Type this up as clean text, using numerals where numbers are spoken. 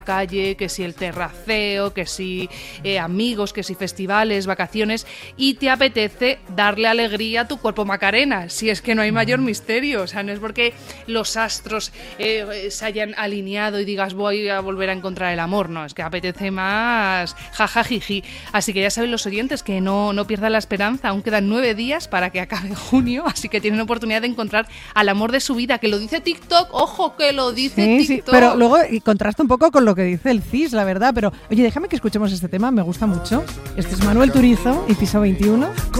calle, que si el terraceo, que si amigos, que si festivales, vacaciones, y te apetece darle alegría a tu cuerpo Macarena, si es que no hay mayor misterio. O sea, no es porque los astros se hayan alineado y digas voy a volver a encontrar el amor, no, es que apetece más jajajiji. Así que ya saben los oyentes que no pierdan la esperanza, aún quedan 9 días para que acabe junio, así que tienen oportunidad de encontrar al amor de su vida, que lo dice TikTok, ojo, que lo dice TikTok. Sí, pero luego contrasta un poco con lo que dice el CIS, la verdad, pero oye, déjame que escuchemos este tema, me gusta mucho. Este es Manuel Turizo y Piso 21.